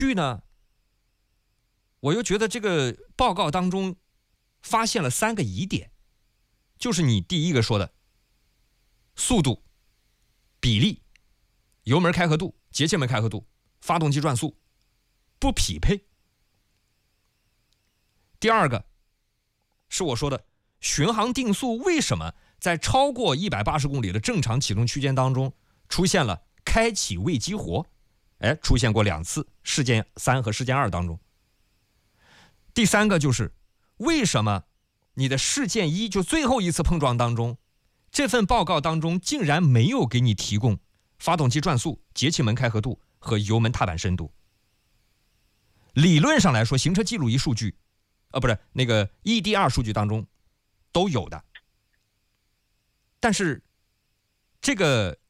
据呢，我又觉得这个报告当中发现了3个疑点，就是你第一个说的速度、比例、油门开合度、节气门开合度、发动机转速不匹配。第二个是我说的巡航定速为什么在超过180公里的正常启动区间当中出现了开启未激活，出现过2次，事件3和事件2当中。第三个就是为什么你的事件1就最后一次碰撞当中，这份报告当中竟然没有给你提供发动机转速、节气门开合度和油门踏板深度。理论上来说，行车记录仪数据不是那个 EDR 数据当中都有的，但是这个